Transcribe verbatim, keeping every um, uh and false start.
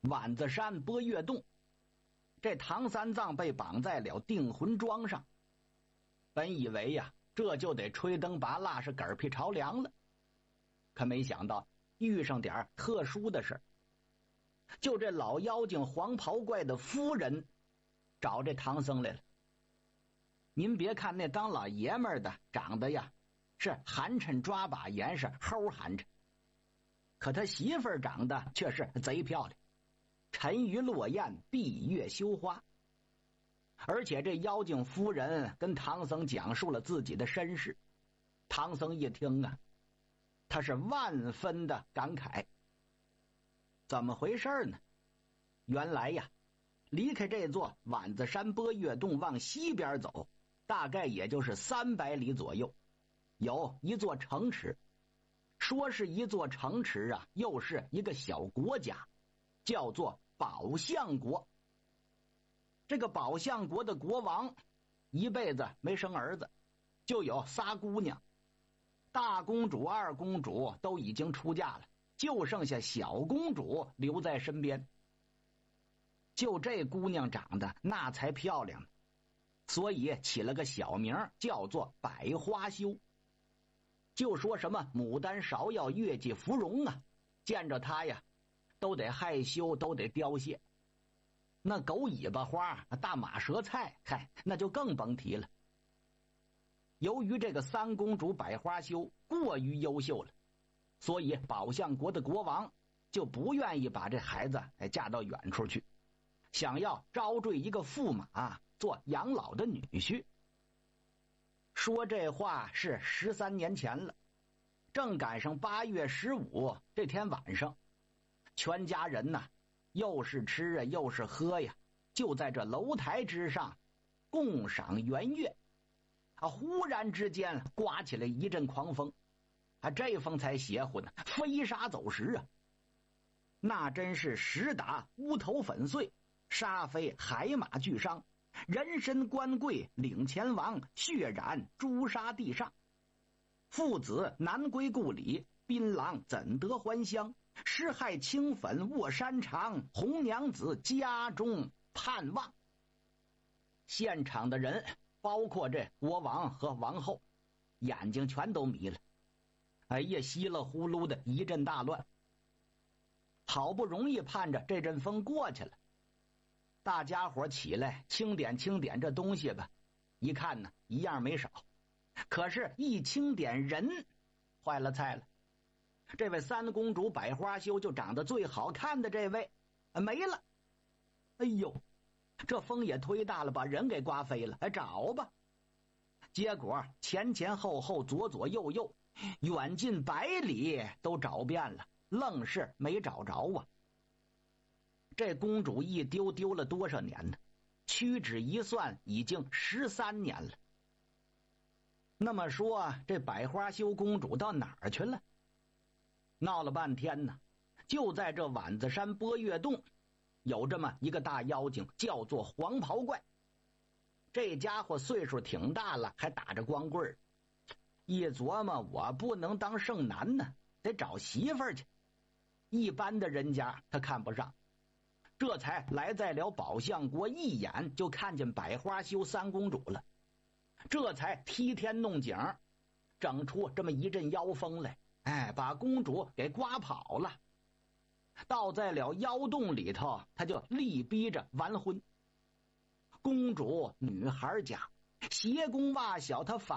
碗子山波月洞，这唐三藏被绑在了定魂桩上。本以为呀，这就得吹灯拔蜡，是嗝屁朝凉了，可没想到遇上点特殊的事。就这老妖精黄袍怪的夫人找这唐僧来了。您别看那当老爷们儿的长得呀是寒碜抓把盐，是齁寒碜，可他媳妇儿长得却是贼漂亮，沉鱼落雁，闭月羞花。而且这妖精夫人跟唐僧讲述了自己的身世，唐僧一听啊，他是万分的感慨。怎么回事呢？原来呀，离开这座碗子山波月洞往西边走，大概也就是三百里左右，有一座城池。说是一座城池啊，又是一个小国家，叫做宝象国。这个宝象国的国王一辈子没生儿子，就有仨姑娘，大公主、二公主都已经出嫁了，就剩下小公主留在身边。就这姑娘长得那才漂亮呢，所以起了个小名叫做百花羞。就说什么牡丹、芍药、月季、芙蓉啊，见着她呀都得害羞，都得凋谢。那狗尾巴花、大马舌菜，嗨，那就更甭提了。由于这个三公主百花羞过于优秀了，所以宝象国的国王就不愿意把这孩子嫁到远处去，想要招赘一个驸马做养老的女婿。说这话是十三年前了，正赶上八月十五这天晚上，全家人呐，又是吃啊又是喝呀，就在这楼台之上共赏圆月。啊，忽然之间刮起来一阵狂风，啊，这风才邪乎呢，飞沙走石啊，那真是石打乌头粉碎，沙飞海马俱伤，人参官贵领前王，血染朱砂地上。父子难归故里，槟榔怎得还乡？尸骸青粉卧山长，红娘子家中盼望。现场的人包括这国王和王后，眼睛全都迷了，哎呀，稀里呼噜的一阵大乱。好不容易盼着这阵风过去了，大家伙起来清点清点这东西吧，一看呢，一样没少。可是一清点人，坏了菜了。这位三公主百花羞就长得最好看的这位没了。哎呦，这风也忒大了，把人给刮飞了，找吧。结果前前后后左左右右远近百里都找遍了，愣是没找着啊。这公主一丢丢了多少年呢？屈指一算已经十三年了。那么说这百花羞公主到哪儿去了？闹了半天呢，就在这碗子山波月洞有这么一个大妖精，叫做黄袍怪。这家伙岁数挺大了，还打着光棍，一琢磨我不能当剩男呢，得找媳妇儿去。一般的人家他看不上，这才来在了宝象国，一眼就看见百花羞三公主了，这才踢天弄井，整出这么一阵妖风来，哎，把公主给刮跑了。倒在了妖洞里头，他就力逼着完婚。公主女孩家，鞋弓袜小，她反